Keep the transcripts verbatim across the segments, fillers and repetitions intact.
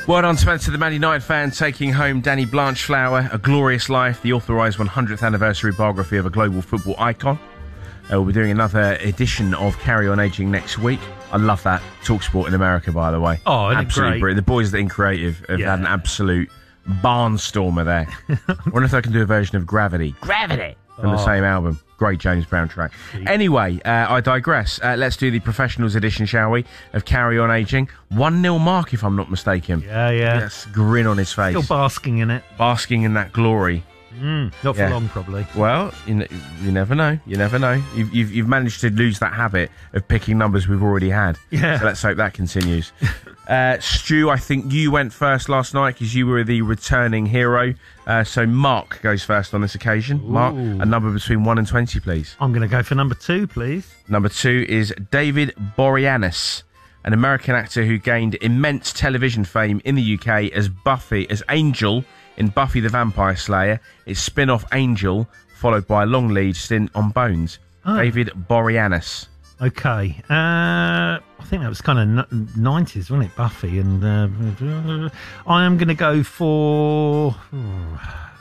Well done, Spencer, the Man United fan, taking home Danny Blanchflower, A Glorious Life, the authorised one hundredth anniversary biography of a global football icon. Uh, we'll be doing another edition of Carry On Aging next week. I love that TalkSport in America, by the way. Oh, isn't absolutely it great? brilliant. The boys at Increative have Yeah. had an absolute barnstormer there. I wonder if they can do a version of Gravity. Gravity! From the Oh. same album. Great James Brown track. Anyway, uh, I digress. Uh, let's do the professionals edition, shall we, of Carry On Aging. one nil Mark, if I'm not mistaken. Yeah, yeah. Yes, grin on his face. Still basking in it. Basking in that glory. Mm, not for Yeah. long, probably. Well, you, n- you never know. You never know. You've, you've, you've managed to lose that habit of picking numbers we've already had. Yeah. So let's hope that continues. uh, Stu, I think you went first last night because you were the returning hero. Uh, so Mark goes first on this occasion. Ooh. Mark, a number between one and twenty, please. I'm going to go for number two, please. Number two is David Boreanaz, an American actor who gained immense television fame in the U K as Buffy, as Angel in Buffy the Vampire Slayer. It's spin-off Angel, followed by a long lead stint on Bones. Oh. David Boreanaz. Okay. Uh, I think that was kind of n- nineties, wasn't it? Buffy. And uh, I am going to go for oh,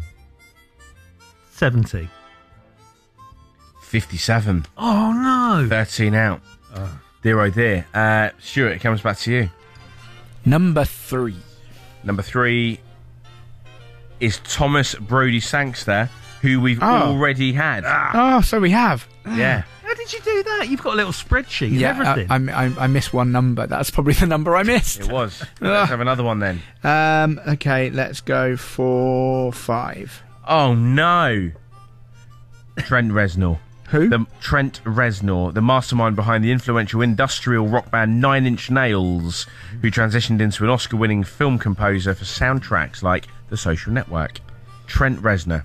seventy. fifty-seven. Oh, no. thirteen out. Oh. Dear oh dear. Uh, Stuart, it comes back to you. Number three. Number three is Thomas Brodie Sangster, who we've Oh. already had. Oh, so we have. Yeah. How did you do that? You've got a little spreadsheet and Yeah, everything. I, I, I, I missed one number. That's probably the number I missed. It was. Let's have another one then. Um, okay, let's go for five. Oh, no. Trent Reznor. Who? The, Trent Reznor, the mastermind behind the influential industrial rock band Nine Inch Nails, who transitioned into an Oscar-winning film composer for soundtracks like The Social Network. Trent Reznor.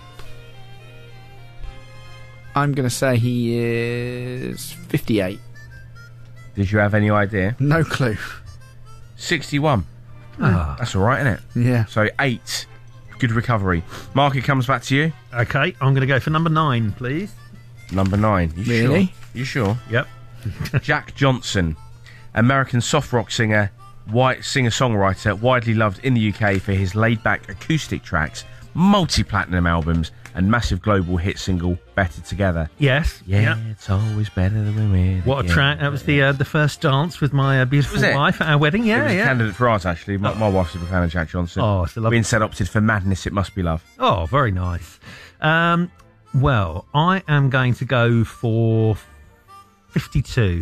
I'm going to say he is fifty-eight. Did you have any idea? No clue. sixty-one. Ah. That's all right, isn't it? Yeah. So eight. Good recovery. Mark, it comes back to you. Okay, I'm going to go for number nine, please. Number nine. You Really? sure? You sure? Yep. Jack Johnson, American soft rock singer, white singer-songwriter, widely loved in the U K for his laid-back acoustic tracks, multi-platinum albums, and massive global hit single "Better Together." Yes. Yeah, Yep. it's always better than we're What a together. track. That was the uh, the first dance with my uh, beautiful Was it? wife at our wedding. It Yeah, was a yeah. candidate for ours, actually. My, my wife's a big fan of Jack Johnson. Oh, it's a lovely- We instead opted for Madness, It Must Be Love. Oh, very nice. Um, well, I am going to go for fifty-two.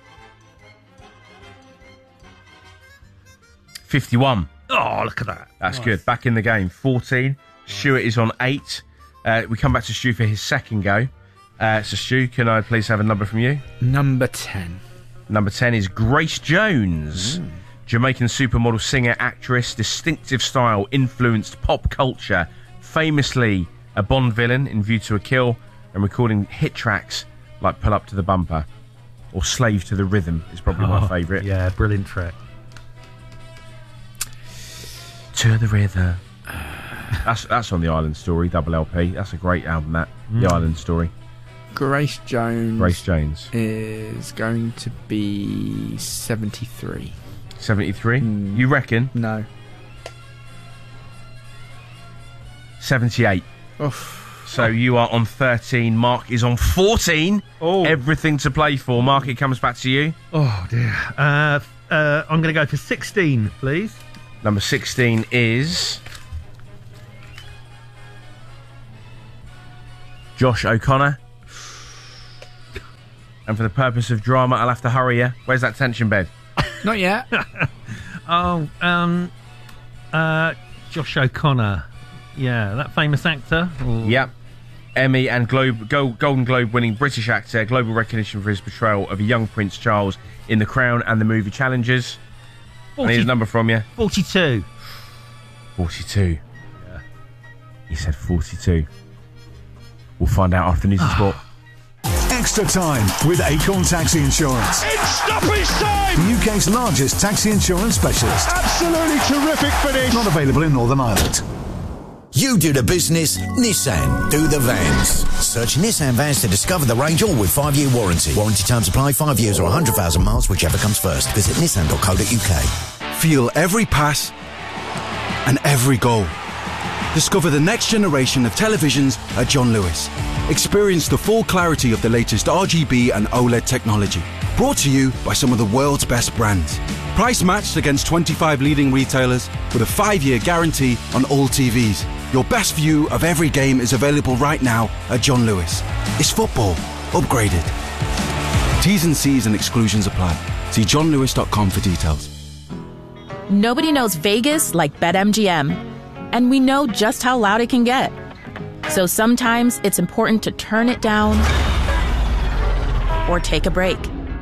fifty-one. Oh, look at that. That's Nice. good. Back in the game. fourteen. Stuart is on eight. Uh, we come back to Stu for his second go. Uh, so, Stu, can I please have a number from you? Number ten. Number ten is Grace Jones. Mm. Jamaican supermodel, singer, actress, distinctive style, influenced pop culture, famously a Bond villain in View to a Kill, and recording hit tracks like Pull Up to the Bumper or Slave to the Rhythm is probably my Oh, favourite. Yeah, brilliant track. To the Rhythm. That's that's on the Island Story, double L P. That's a great album, that. Mm. The Island Story. Grace Jones. Grace Jones. Is going to be seventy-three. seventy-three. Mm. You reckon? No. seventy-eight. Oof. So you are on thirteen. Mark is on fourteen. Oh. Everything to play for. Mark, it comes back to you. Oh, dear. Uh, uh, I'm going to go for sixteen, please. Number sixteen is Josh O'Connor. And for the purpose of drama, I'll have to hurry you. Where's that tension bed? Not yet. Oh, um, uh, Josh O'Connor. Yeah, that famous actor. Or- Yep. Emmy and Globe, Go, Golden Globe winning British actor, global recognition for his portrayal of a young Prince Charles in The Crown and the movie Challengers. I need a number from you. forty-two. forty-two. Yeah. He said forty-two. We'll find out after news and sport. Extra time with Acorn Taxi Insurance. It's stoppage time! The U K's largest taxi insurance specialist. Absolutely terrific finish. Not available in Northern Ireland. You do the business, Nissan do the vans. Search Nissan Vans to discover the range, all with five-year warranty. Warranty terms apply, five years or one hundred thousand miles, whichever comes first. Visit nissan dot co dot uk. Feel every pass and every goal. Discover the next generation of televisions at John Lewis. Experience the full clarity of the latest R G B and OLED technology. Brought to you by some of the world's best brands. Price matched against twenty-five leading retailers with a five-year guarantee on all T Vs. Your best view of every game is available right now at John Lewis. It's football upgraded. T's and C's and exclusions apply. See john lewis dot com for details. Nobody knows Vegas like BetMGM, and we know just how loud it can get. So sometimes it's important to turn it down or take a break.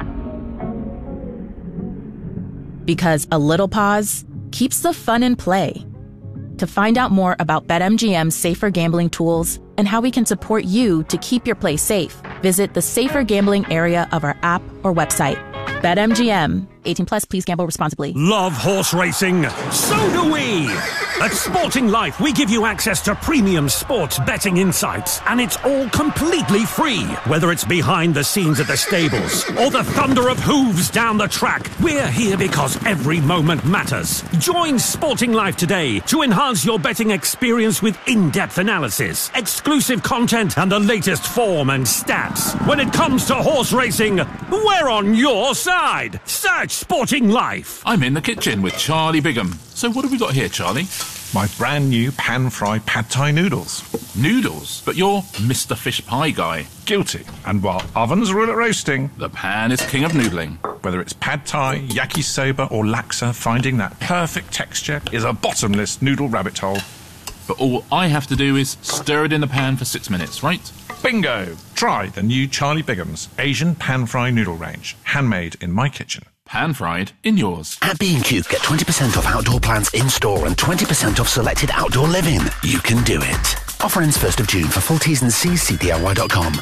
Because a little pause keeps the fun in play. To find out more about BetMGM's safer gambling tools and how we can support you to keep your play safe, visit the safer gambling area of our app or website. BetMGM. eighteen plus, please gamble responsibly. Love horse racing? So do we! At Sporting Life, we give you access to premium sports betting insights, and it's all completely free. Whether it's behind the scenes at the stables or the thunder of hooves down the track, we're here because every moment matters. Join Sporting Life today to enhance your betting experience with in-depth analysis, exclusive content, and the latest form and stats. When it comes to horse racing, we're on your side. Search Sporting Life. I'm in the kitchen with Charlie Bigham. So what have we got here, Charlie? My brand new pan-fried pad thai noodles. Noodles? But you're Mister Fish Pie guy. Guilty. And while ovens rule at roasting, the pan is king of noodling. Whether it's pad thai, yakisoba or laksa, finding that perfect texture is a bottomless noodle rabbit hole. But all I have to do is stir it in the pan for six minutes, right? Bingo! Try the new Charlie Bigham's Asian pan-fried noodle range. Handmade in my kitchen. Pan-fried in yours. At B and Q, get twenty percent off outdoor plants in-store and twenty percent off selected outdoor living. You can do it. Offer ends first of June. For full T's and C's, see D I Y dot com.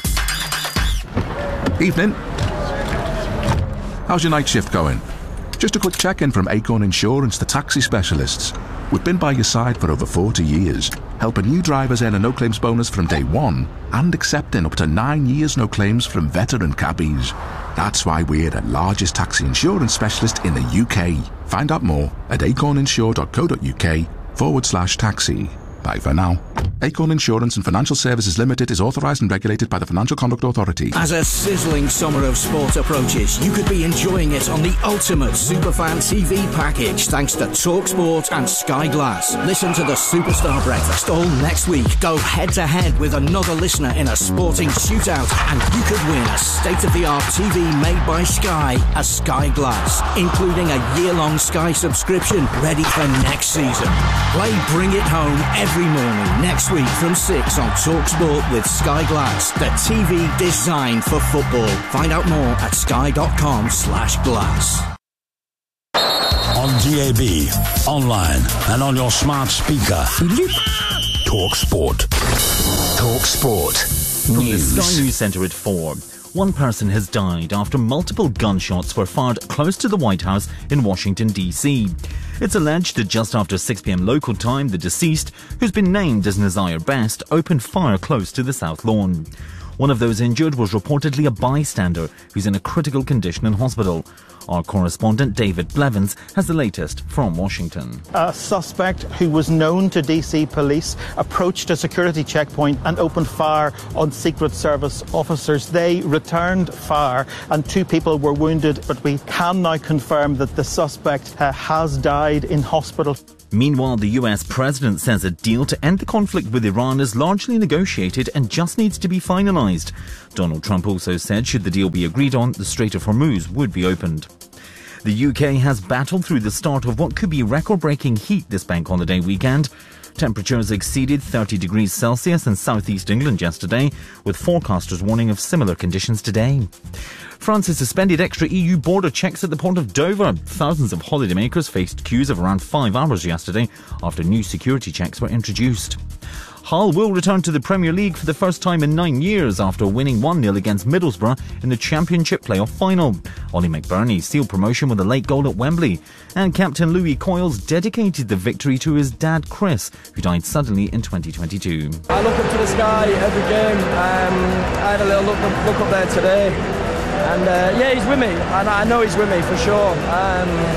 Evening. How's your night shift going? Just a quick check-in from Acorn Insurance, the taxi specialists. We've been by your side for over forty years, helping new drivers earn a no-claims bonus from day one and accepting up to nine years no claims from veteran cabbies. That's why we're the largest taxi insurance specialist in the U K. Find out more at acorninsure.co.uk forward slash taxi. Bye for now. Acorn Insurance and Financial Services Limited is authorised and regulated by the Financial Conduct Authority. As a sizzling summer of sport approaches, you could be enjoying it on the ultimate Superfan T V package thanks to TalkSport and Sky Glass. Listen to the Superstar Breakfast all next week. Go head-to-head with another listener in a sporting shootout, and you could win a state-of-the-art T V made by Sky, a Sky Glass, including a year-long Sky subscription ready for next season. Play Bring It Home every morning next week from six on TalkSport with Sky Glass, the T V designed for football. Find out more at sky.com slash glass. On D A B, online, and on your smart speaker. TalkSport. TalkSport. From News. the Sky News Centre at four. One person has died after multiple gunshots were fired close to the White House in Washington, D C It's alleged that just after six p.m. local time, the deceased, who's been named as Nazir Best, opened fire close to the South Lawn. One of those injured was reportedly a bystander who's in a critical condition in hospital. Our correspondent David Blevins has the latest from Washington. A suspect who was known to D C police approached a security checkpoint and opened fire on Secret Service officers. They returned fire and two people were wounded, but we can now confirm that the suspect uh, has died in hospital. Meanwhile, the U S president says a deal to end the conflict with Iran is largely negotiated and just needs to be finalised. Donald Trump also said should the deal be agreed on, the Strait of Hormuz would be opened. The U K has battled through the start of what could be record-breaking heat this bank holiday weekend. Temperatures exceeded thirty degrees Celsius in southeast England yesterday, with forecasters warning of similar conditions today. France has suspended extra E U border checks at the port of Dover. Thousands of holidaymakers faced queues of around five hours yesterday after new security checks were introduced. Hull will return to the Premier League for the first time in nine years after winning one nil against Middlesbrough in the Championship playoff final. Ollie McBurney sealed promotion with a late goal at Wembley. And Captain Louis Coyles dedicated the victory to his dad Chris, who died suddenly in twenty twenty-two. I look up to the sky every game. Um, I had a little look up, look up there today. And uh, yeah, he's with me. And I know he's with me for sure. Um,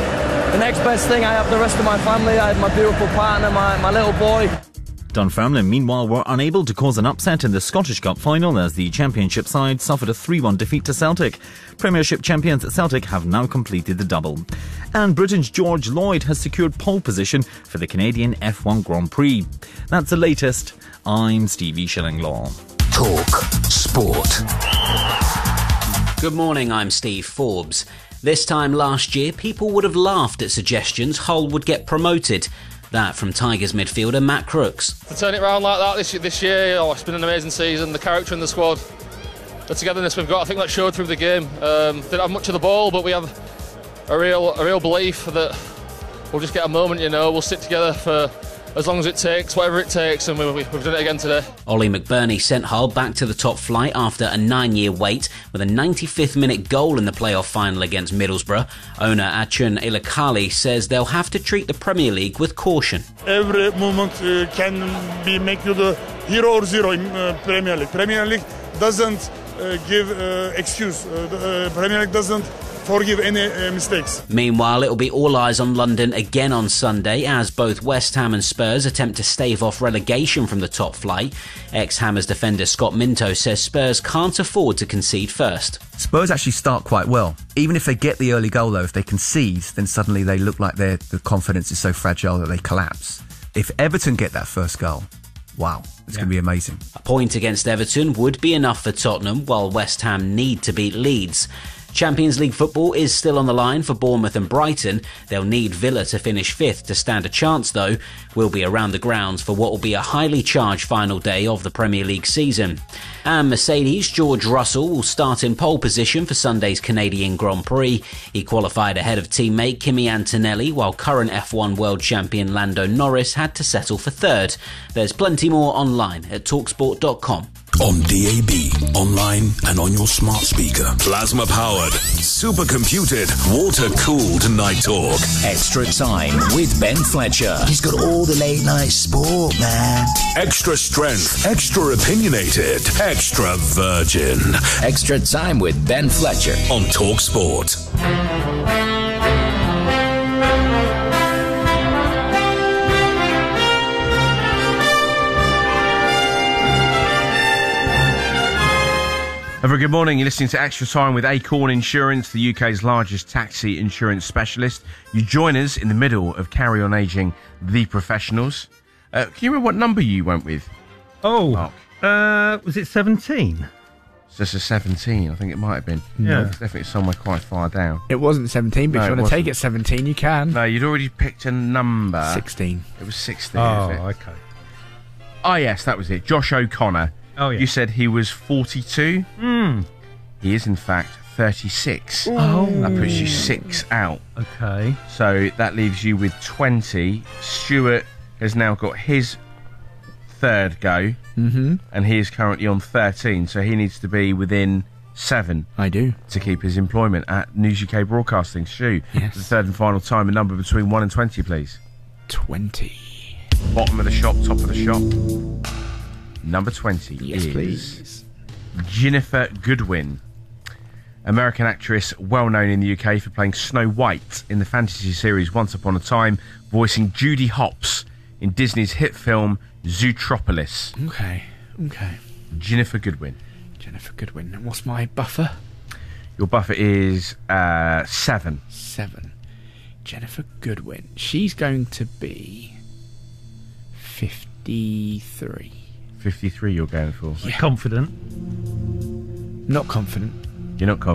the next best thing. I have the rest of my family. I have my beautiful partner, my, my little boy. Dunfermline, meanwhile, were unable to cause an upset in the Scottish Cup final as the Championship side suffered a three one defeat to Celtic. Premiership champions Celtic have now completed the double. And Britain's George Lloyd has secured pole position for the Canadian F one Grand Prix. That's the latest. I'm Stevie Shillinglaw. Talk Sport. Good morning, I'm Steve Forbes. This time last year, people would have laughed at suggestions Hull would get promoted. That from Tigers midfielder Matt Crooks. To turn it around like that this year, this year oh, it's been an amazing season. The character in the squad, the togetherness we've got, I think that showed through the game. Um, didn't have much of the ball, but we have a real, a real belief that we'll just get a moment, you know, we'll sit together for as long as it takes, whatever it takes, and we, we, we've done it again today. Ollie McBurney sent Hull back to the top flight after a nine-year wait with a ninety-fifth minute goal in the playoff final against Middlesbrough. Owner Acun Ilakali says they'll have to treat the Premier League with caution. Every moment uh, can be make you the hero or zero in uh, Premier League. Premier League doesn't uh, give uh, excuse. Uh, the uh, Premier League doesn't forgive any uh, mistakes. Meanwhile, it'll be all eyes on London again on Sunday as both West Ham and Spurs attempt to stave off relegation from the top flight. Ex-Hammers defender Scott Minto says Spurs can't afford to concede first. Spurs actually start quite well. Even if they get the early goal, though, if they concede, then suddenly they look like their the confidence is so fragile that they collapse. If Everton get that first goal, wow, it's yeah. going to be amazing. A point against Everton would be enough for Tottenham, while West Ham need to beat Leeds. Champions League football is still on the line for Bournemouth and Brighton. They'll need Villa to finish fifth to stand a chance, though. We'll be around the grounds for what will be a highly charged final day of the Premier League season. And Mercedes' George Russell will start in pole position for Sunday's Canadian Grand Prix. He qualified ahead of teammate Kimi Antonelli, while current F one world champion Lando Norris had to settle for third. There's plenty more online at talksport dot com. On D A B, online and on your smart speaker. Plasma powered, super computed, water cooled Night Talk. Extra time with Ben Fletcher. He's got all the late night sport, man. Extra strength, extra opinionated, extra virgin. Extra time with Ben Fletcher on Talk Sport. A very good morning. You're listening to Extra Time with Acorn Insurance, the U K's largest taxi insurance specialist. You join us in the middle of Carry On Aging, The Professionals. Uh, can you remember what number you went with? Oh, Mark? Uh, was it seventeen? It's just a seventeen, I think it might have been. Yeah. No, definitely somewhere quite far down. It wasn't seventeen, but No, if you it want to take wasn't. it seventeen, you can. No, you'd already picked a number. sixteen. It was sixteen, Oh, is it? okay. Oh, yes, that was it. Josh O'Connor. Oh, yeah. You said he was forty-two. Hmm. He is, in fact, thirty-six. Oh. That puts you six out. Okay. So that leaves you with twenty. Stuart has now got his third go. Mm-hmm. And he is currently on thirteen. So he needs to be within seven. I do. To keep his employment at News U K Broadcasting. Stu, yes. the third and final time, a number between one and twenty, please. twenty. Bottom of the shop, top of the shop. Number twenty Yes, is please. Jennifer Goodwin. American actress well known in the U K for playing Snow White in the fantasy series Once Upon a Time, voicing Judy Hopps in Disney's hit film Zootropolis. Okay, okay. Jennifer Goodwin. Jennifer Goodwin. And what's my buffer? Your buffer is uh, seven. Seven. Jennifer Goodwin. She's going to be fifty-three. fifty-three you're going for. Yeah. Confident? Not confident. You're not confident.